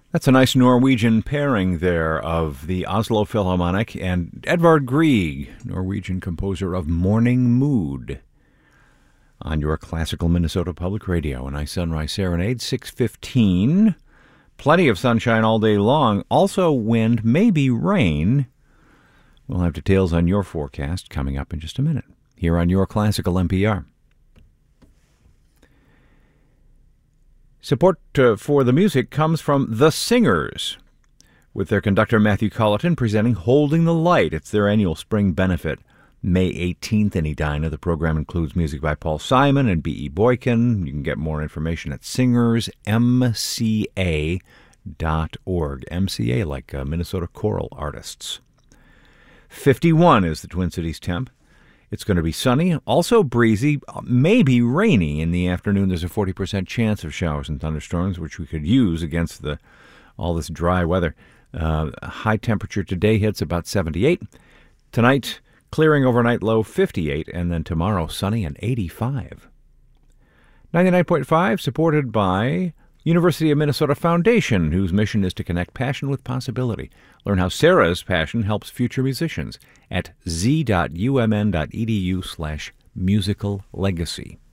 That's a nice Norwegian pairing there of the Oslo Philharmonic and Edvard Grieg, Norwegian composer of Morning Mood, on your classical Minnesota Public Radio. A nice sunrise serenade, 6:15. Plenty of sunshine all day long. Also wind, maybe rain. We'll have details on your forecast coming up in just a minute here on your classical NPR. Support for the music comes from The Singers, with their conductor Matthew Colleton presenting Holding the Light. It's their annual spring benefit, May 18th in Edina. The program includes music by Paul Simon and B.E. Boykin. You can get more information at singersmca.org. MCA, like Minnesota Choral Artists. 51 is the Twin Cities temp. It's going to be sunny, also breezy, maybe rainy in the afternoon. There's a 40% chance of showers and thunderstorms, which we could use against all this dry weather. High temperature today hits about 78. Tonight, clearing overnight, low 58, and then tomorrow, sunny and 85. 99.5, supported by University of Minnesota Foundation, whose mission is to connect passion with possibility. Learn how Sarah's passion helps future musicians at z.umn.edu/musical legacy.